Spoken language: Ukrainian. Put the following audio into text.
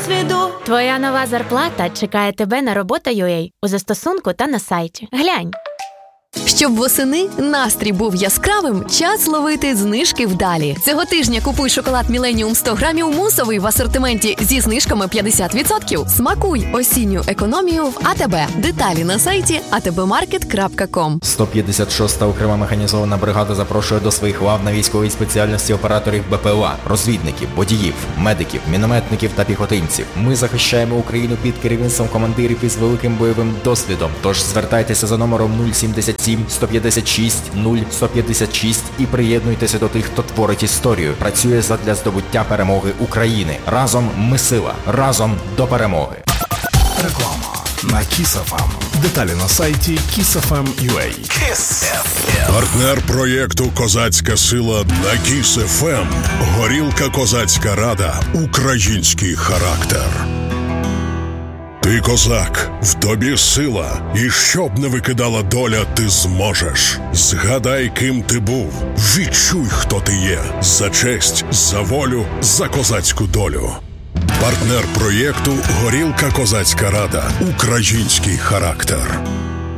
досвіду. Твоя нова зарплата чекає тебе на робота.ua у застосунку та на сайті. Глянь. Щоб восени настрій був яскравим, час ловити знижки вдалі. Цього тижня купуй шоколад Millennium 100 грамів мусовий в асортименті зі знижками 50%. Смакуй осінню економію в АТБ. Деталі на сайті atbmarket.com. 156-та окрема механізована бригада запрошує до своїх лав на військовій спеціальності операторів БПЛА, розвідників, водіїв, медиків, мінометників та піхотинців. Ми захищаємо Україну під керівництвом командирів із великим бойовим досвідом. Тож звертайтеся за номером 077 156 0156 і приєднуйтеся до тих, хто творить історію, працює задля здобуття перемоги України. Разом ми сила, разом до перемоги. Реклама на Kiss FM. Деталі на сайті kissfm.ua. Kiss FM. Партнер проєкту «Козацька сила» на Kiss FM. Горілка «Козацька рада». Український характер. Ти козак, в тобі сила, і щоб не викидала доля, ти зможеш. Згадай, ким ти був, відчуй, хто ти є. За честь, за волю, за козацьку долю. Партнер проєкту «Горілка «Козацька рада». Український характер.